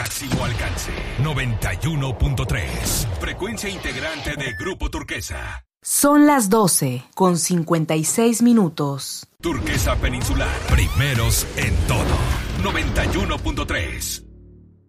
máximo alcance. 91.3. Frecuencia integrante de Grupo Turquesa. Son las 12:56. Turquesa Peninsular. Primeros en todo. 91.3.